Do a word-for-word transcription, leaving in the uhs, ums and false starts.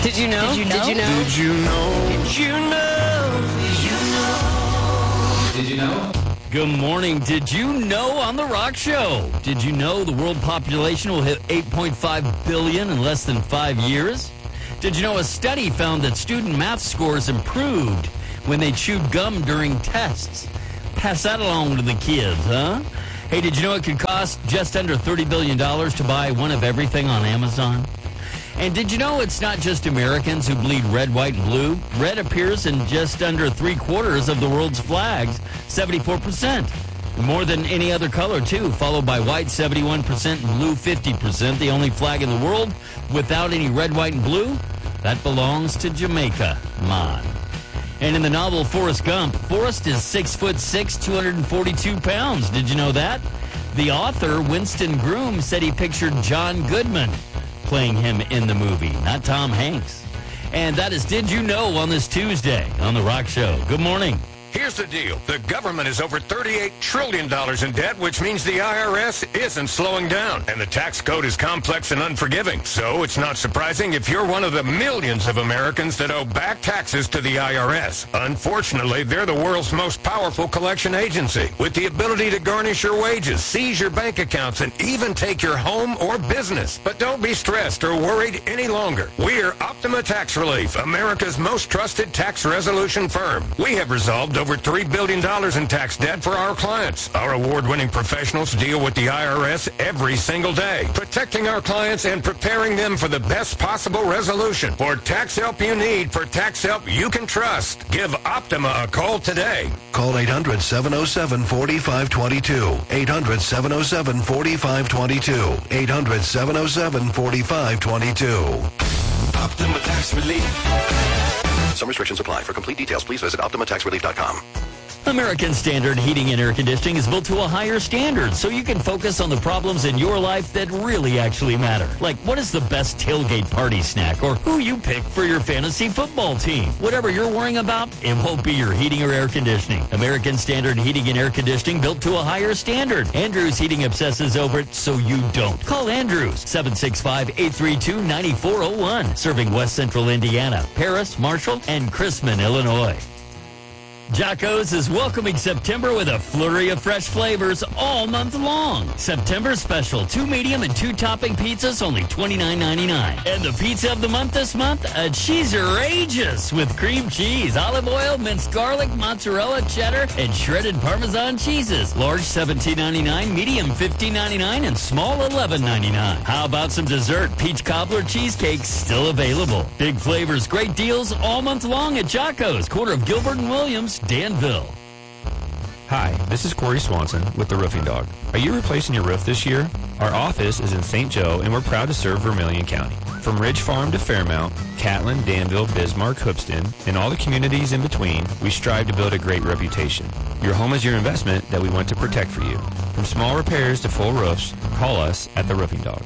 Did you know? Did you know? Did you know? Did you know? Did you know? Did you know? Did you know? Good morning. Did you know on The Rock Show? Did you know the world population will hit eight point five billion in less than five years? Did you know a study found that student math scores improved when they chewed gum during tests? Pass that along to the kids, huh? Hey, did you know it could cost just under thirty billion dollars to buy one of everything on Amazon? And did you know it's not just Americans who bleed red, white, and blue? Red appears in just under three-quarters of the world's flags, seventy-four percent. More than any other color, too, followed by white, seventy-one percent, and blue, fifty percent. The only flag in the world without any red, white, and blue, that belongs to Jamaica. Man. And in the novel Forrest Gump, Forrest is six foot six, two hundred forty-two pounds. Did you know that? The author, Winston Groom, said he pictured John Goodman playing him in the movie, not Tom Hanks. And that is Did You Know on this Tuesday on The Rock Show. Good morning. Here's the deal. The government is over thirty-eight trillion dollars in debt, which means the I R S isn't slowing down. And the tax code is complex and unforgiving. So it's not surprising if you're one of the millions of Americans that owe back taxes to the I R S. Unfortunately, they're the world's most powerful collection agency, with the ability to garnish your wages, seize your bank accounts, and even take your home or business. But don't be stressed or worried any longer. We're Optima Tax Relief, America's most trusted tax resolution firm. We have resolved over three billion dollars in tax debt for our clients. Our award-winning professionals deal with the I R S every single day, protecting our clients and preparing them for the best possible resolution. For tax help you need, for tax help you can trust, give Optima a call today. Call eight hundred, seven oh seven, four five two two. eight hundred, seven oh seven, four five two two. eight hundred, seven oh seven, four five two two. Optima Tax Relief. Some restrictions apply. For complete details, please visit Optima Tax Relief dot com. American Standard Heating and Air Conditioning is built to a higher standard so you can focus on the problems in your life that really actually matter. Like, what is the best tailgate party snack, or who you pick for your fantasy football team? Whatever you're worrying about, it won't be your heating or air conditioning. American Standard Heating and Air Conditioning, built to a higher standard. Andrews Heating obsesses over it so you don't. Call Andrews, seven six five, eight three two, nine four zero one. Serving West Central Indiana, Paris, Marshall, and Chrisman, Illinois. Jocko's is welcoming September with a flurry of fresh flavors all month long. September special, two medium and two topping pizzas, only twenty-nine ninety-nine. And the pizza of the month this month, a Cheeserageous with cream cheese, olive oil, minced garlic, mozzarella, cheddar, and shredded Parmesan cheeses. Large seventeen ninety-nine, medium fifteen ninety-nine, and small eleven ninety-nine. How about some dessert? Peach cobbler cheesecake still available. Big flavors, great deals all month long at Jocko's, corner of Gilbert and Williams, Danville. Hi, this is Corey Swanson with The Roofing Dog. Are you replacing your roof this year? Our office is in Saint Joe, and we're proud to serve Vermilion County. From Ridge Farm to Fairmount, Catlin, Danville, Bismarck, Hoopston, and all the communities in between, we strive to build a great reputation. Your home is your investment that we want to protect for you. From small repairs to full roofs, call us at The Roofing Dog.